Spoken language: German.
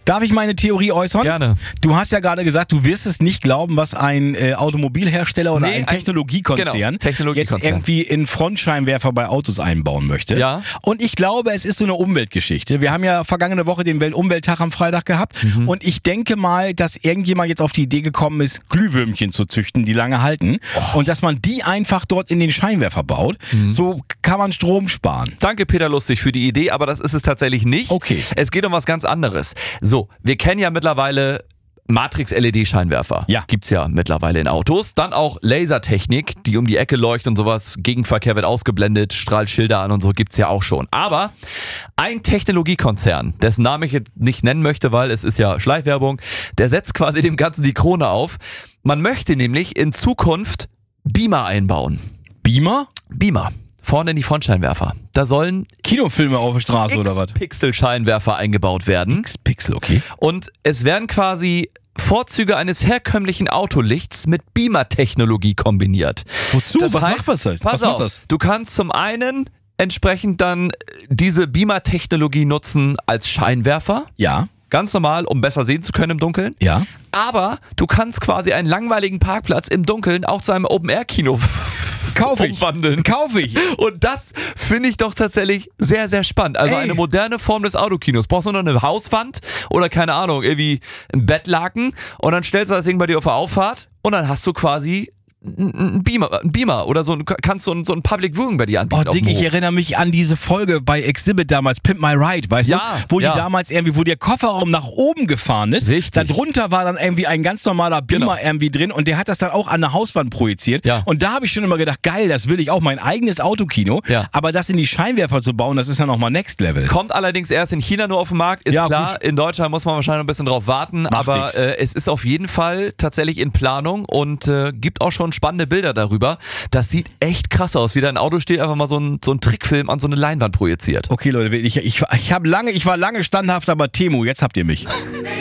Darf ich meine Theorie äußern? Gerne. Du hast ja gerade gesagt, du wirst es nicht glauben, was ein Automobilhersteller oder ein Technologiekonzern jetzt irgendwie in Frontscheinwerfer bei Autos einbauen möchte. Ja. Und ich glaube, es ist so eine Umweltgeschichte. Wir haben ja vergangene Woche den Weltumwelttag am Freitag gehabt und ich denke mal, dass irgendjemand jetzt auf die Idee gekommen ist, Glühwürmchen zu züchten, die lange halten und dass man die einfach dort in den Scheinwerfer baut. So kann man Strom sparen. Danke, Peter Lustig, für die Idee, aber das ist es tatsächlich nicht. Okay. Es geht um was ganz anderes. So, wir kennen ja mittlerweile Matrix-LED-Scheinwerfer. Ja. Gibt's ja mittlerweile in Autos. Dann auch Lasertechnik, die um die Ecke leuchtet und sowas. Gegenverkehr wird ausgeblendet, strahlt Schilder an und so, gibt's ja auch schon. Aber ein Technologiekonzern, dessen Namen ich jetzt nicht nennen möchte, weil es ist ja Schleichwerbung, der setzt quasi dem Ganzen die Krone auf. Man möchte nämlich in Zukunft Beamer einbauen. Beamer? Beamer. Vorne in die Frontscheinwerfer. Da sollen Kinofilme auf der Straße oder was? X-Pixel-Scheinwerfer eingebaut werden. X-Pixel, okay. Und es werden quasi Vorzüge eines herkömmlichen Autolichts mit Beamer-Technologie kombiniert. Wozu? Das Was heißt, macht das? Pass auf, du kannst zum einen entsprechend dann diese Beamer-Technologie nutzen als Scheinwerfer. Ja. Ganz normal, um besser sehen zu können im Dunkeln. Ja. Aber du kannst quasi einen langweiligen Parkplatz im Dunkeln auch zu einem Open-Air-Kino umwandeln. Kaufe ich. Und das finde ich doch tatsächlich sehr, sehr spannend. Also eine moderne Form des Autokinos. Brauchst du nur eine Hauswand oder keine Ahnung, irgendwie ein Bettlaken und dann stellst du das Ding bei dir auf der Auffahrt und dann hast du quasi ein Beamer oder so, kannst du so ein Public Viewing bei dir anbieten. Oh, Dick, ich erinnere mich an diese Folge bei Exhibit damals, Pimp My Ride, weißt du? Wo die damals irgendwie, wo der Kofferraum nach oben gefahren ist. Richtig. Darunter war dann irgendwie ein ganz normaler Beamer irgendwie drin und der hat das dann auch an der Hauswand projiziert. Ja. Und da habe ich schon immer gedacht, geil, das will ich auch, mein eigenes Autokino. Ja. Aber das in die Scheinwerfer zu bauen, das ist ja nochmal Next Level. Kommt allerdings erst in China nur auf den Markt, ist klar. Gut. In Deutschland muss man wahrscheinlich ein bisschen drauf warten, aber es ist auf jeden Fall tatsächlich in Planung und gibt auch schon spannende Bilder darüber. Das sieht echt krass aus, wie da ein Auto steht, einfach mal so ein Trickfilm an so eine Leinwand projiziert. Okay, Leute, ich war lange standhaft, aber Temu, jetzt habt ihr mich.